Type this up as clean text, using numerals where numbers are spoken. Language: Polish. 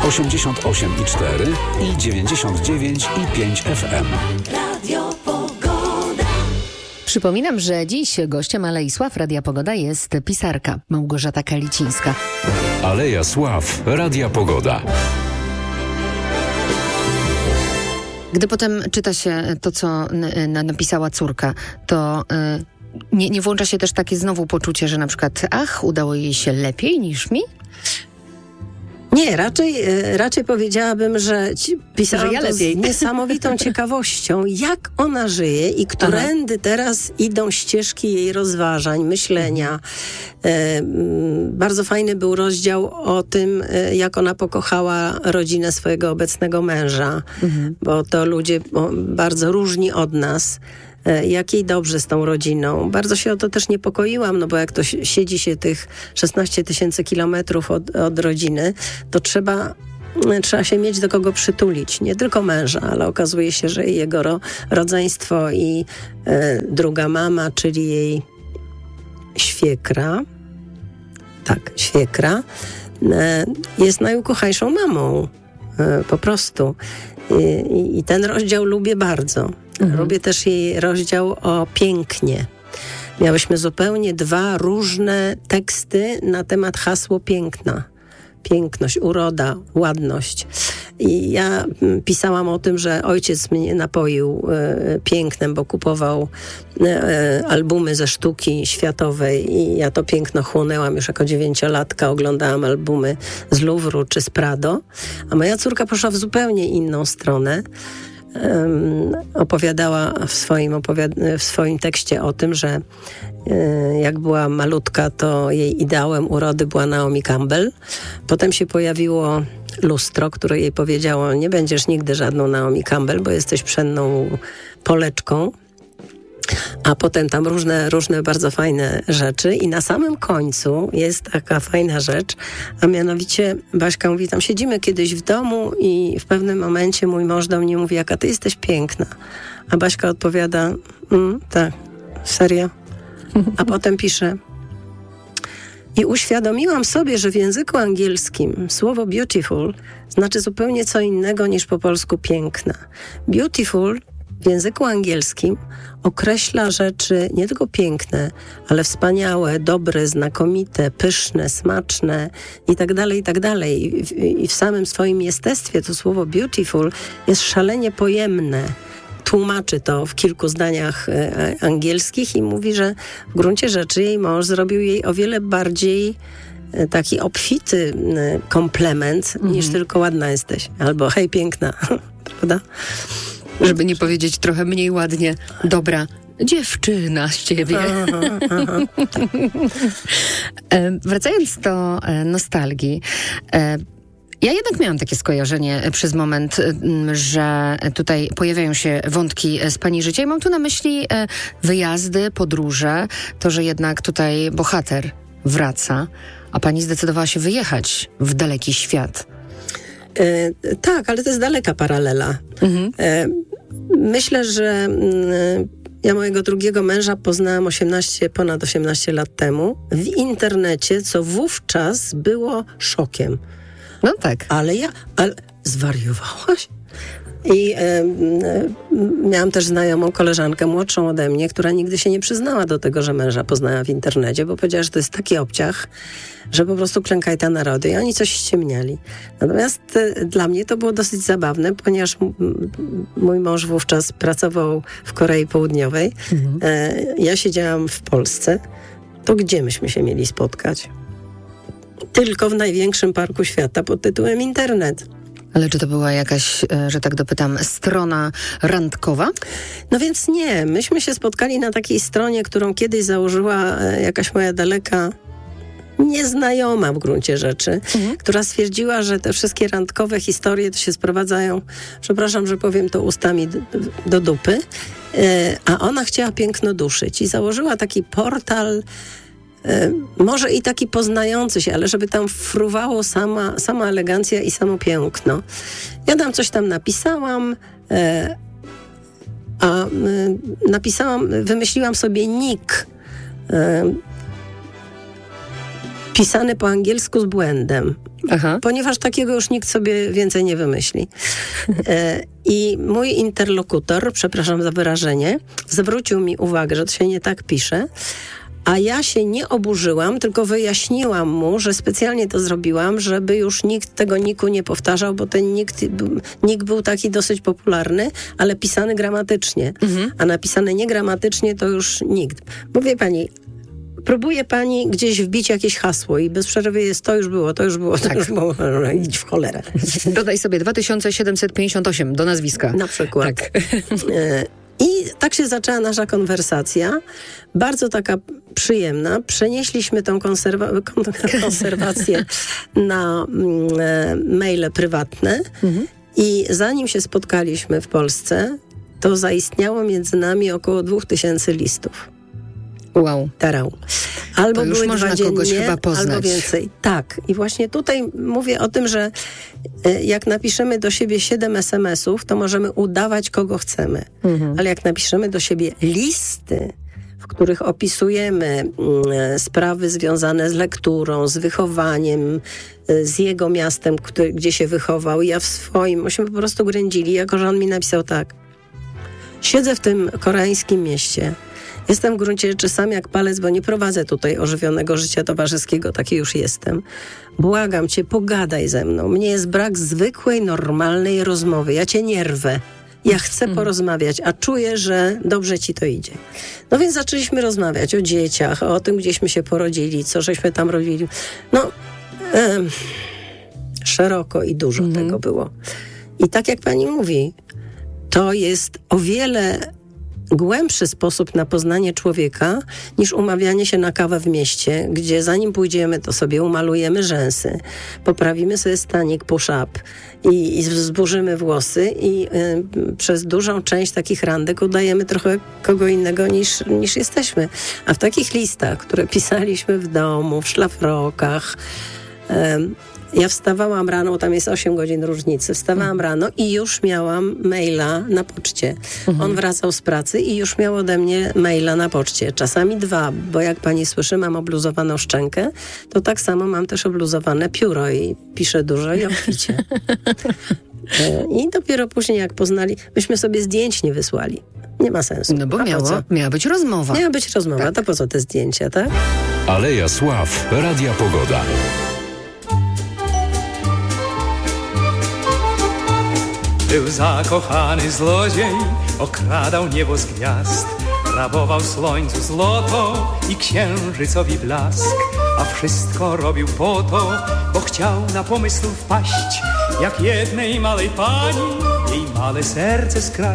88,4 i 99,5 FM. Radio Pogoda. Przypominam, że dziś gościem Alei Sław Radia Pogoda jest pisarka Małgorzata Kalicińska. Aleja Sław Radia Pogoda. Gdy potem czyta się to, co napisała córka, to nie włącza się też takie znowu poczucie, że na przykład udało jej się lepiej niż mi? Nie, raczej powiedziałabym, że pisałam ja to lepiej. z niesamowitą ciekawością, jak ona żyje i którędy teraz idą ścieżki jej rozważań, myślenia. Bardzo fajny był rozdział o tym, jak ona pokochała rodzinę swojego obecnego męża, bo to ludzie bardzo różni od nas. Jak jej dobrze z tą rodziną. Bardzo się o to też niepokoiłam, no bo jak to siedzi się tych 16 000 kilometrów od rodziny, to trzeba się mieć do kogo przytulić. Nie tylko męża, ale okazuje się, że jego rodzeństwo i druga mama, czyli jej świekra, jest najukochajszą mamą. Po prostu. I ten rozdział lubię bardzo. Lubię też jej rozdział o pięknie. Miałyśmy zupełnie dwa różne teksty na temat hasło piękna. Piękność, uroda, ładność. I ja pisałam o tym, że ojciec mnie napoił pięknem, bo kupował albumy ze sztuki światowej i ja to piękno chłonęłam już jako 9-latka. Oglądałam albumy z Louvru czy z Prado. A moja córka poszła w zupełnie inną stronę. Opowiadała w swoim tekście o tym, że jak była malutka, to jej ideałem urody była Naomi Campbell. Potem się pojawiło lustro, które jej powiedziało: nie będziesz nigdy żadną Naomi Campbell, bo jesteś pszenną Poleczką. A potem tam różne bardzo fajne rzeczy i na samym końcu jest taka fajna rzecz, a mianowicie Baśka mówi, tam siedzimy kiedyś w domu i w pewnym momencie mój mąż do mnie mówi, jaka ty jesteś piękna. A Baśka odpowiada, tak, serio? A potem pisze: i uświadomiłam sobie, że w języku angielskim słowo beautiful znaczy zupełnie co innego niż po polsku piękna. Beautiful w języku angielskim określa rzeczy nie tylko piękne, ale wspaniałe, dobre, znakomite, pyszne, smaczne i tak dalej, i tak dalej. I w samym swoim jestestwie to słowo beautiful jest szalenie pojemne. Tłumaczy to w kilku zdaniach angielskich i mówi, że w gruncie rzeczy jej mąż zrobił jej o wiele bardziej taki obfity komplement niż tylko ładna jesteś. Albo hej, piękna. Prawda? Żeby nie powiedzieć trochę mniej ładnie, dobra dziewczyna z ciebie. Wracając do nostalgii, ja jednak miałam takie skojarzenie przez moment, że tutaj pojawiają się wątki z pani życia i mam tu na myśli wyjazdy, podróże, to, że jednak tutaj bohater wraca, a pani zdecydowała się wyjechać w daleki świat. Tak, ale to jest daleka paralela. Myślę, że ja mojego drugiego męża poznałam ponad 18 lat temu w internecie, co wówczas było szokiem. No tak. Ale zwariowałaś? I miałam też znajomą koleżankę młodszą ode mnie, która nigdy się nie przyznała do tego, że męża poznała w internecie, bo powiedziała, że to jest taki obciach, że po prostu klękaj ta narody. I oni coś ściemniali. Natomiast dla mnie to było dosyć zabawne, ponieważ mój mąż wówczas pracował w Korei Południowej. Ja siedziałam w Polsce. To gdzie myśmy się mieli spotkać? Tylko w największym parku świata pod tytułem internet. Ale czy to była jakaś, że tak dopytam, strona randkowa? No więc nie. Myśmy się spotkali na takiej stronie, którą kiedyś założyła jakaś moja daleka nieznajoma w gruncie rzeczy, która stwierdziła, że te wszystkie randkowe historie to się sprowadzają, przepraszam, że powiem to ustami, do dupy, a ona chciała piękno duszyć i założyła taki portal, może i taki poznający się, ale żeby tam fruwało sama elegancja i samo piękno. Ja tam coś tam napisałam, wymyśliłam sobie nick pisany po angielsku z błędem. Aha. Ponieważ takiego już nikt sobie więcej nie wymyśli. I mój interlokutor, przepraszam za wyrażenie, zwrócił mi uwagę, że to się nie tak pisze, a ja się nie oburzyłam, tylko wyjaśniłam mu, że specjalnie to zrobiłam, żeby już nikt tego niku nie powtarzał, bo ten nick był taki dosyć popularny, ale pisany gramatycznie. A napisany niegramatycznie to już nikt. Bo wie pani, próbuje pani gdzieś wbić jakieś hasło i bez przerwy jest to już było. Idź w cholerę. Dodaj sobie 2758 do nazwiska. Na przykład. Tak. I tak się zaczęła nasza konwersacja, bardzo taka przyjemna. Przenieśliśmy tą konserwację na maile prywatne i zanim się spotkaliśmy w Polsce, to zaistniało między nami około 2000 listów. Wow. Tarał. Albo to już były można 2 dziennie, kogoś chyba poznać. albo więcej. Tak. I właśnie tutaj mówię o tym, że jak napiszemy do siebie 7 SMS-ów, to możemy udawać, kogo chcemy. Ale jak napiszemy do siebie listy, w których opisujemy sprawy związane z lekturą, z wychowaniem, z jego miastem, gdzie się wychował, ja w swoim, myśmy po prostu grędzili, jako że on mi napisał tak. Siedzę w tym koreańskim mieście. Jestem w gruncie rzeczy sam jak palec, bo nie prowadzę tutaj ożywionego życia towarzyskiego, taki już jestem. Błagam cię, pogadaj ze mną. Mnie jest brak zwykłej, normalnej rozmowy. Ja cię nie rwę. Ja chcę porozmawiać, a czuję, że dobrze ci to idzie. No więc zaczęliśmy rozmawiać o dzieciach, o tym, gdzieśmy się porodzili, co żeśmy tam robili. No, szeroko i dużo tego było. I tak jak pani mówi, to jest o wiele głębszy sposób na poznanie człowieka niż umawianie się na kawę w mieście, gdzie zanim pójdziemy, to sobie umalujemy rzęsy, poprawimy sobie stanik push-up i zburzymy włosy i przez dużą część takich randek udajemy trochę kogo innego niż jesteśmy. A w takich listach, które pisaliśmy w domu, w szlafrokach, ja wstawałam rano, tam jest 8 godzin różnicy, wstawałam rano i już miałam maila na poczcie. On wracał z pracy i już miał ode mnie maila na poczcie. Czasami 2, bo jak pani słyszy, mam obluzowaną szczękę, to tak samo mam też obluzowane pióro i piszę dużo i obficie. I dopiero później jak poznali, myśmy sobie zdjęć nie wysłali. Nie ma sensu. No bo miała być rozmowa. Miała być rozmowa, to po co te zdjęcia, tak? Aleja Sław, Radia Pogoda. Był zakochany zlodziej, okradał niebo z gwiazd, rabował słońcu złoto i księżycowi blask, a wszystko robił po to, bo chciał na pomysł wpaść, jak jednej małej pani jej małe serce skraść.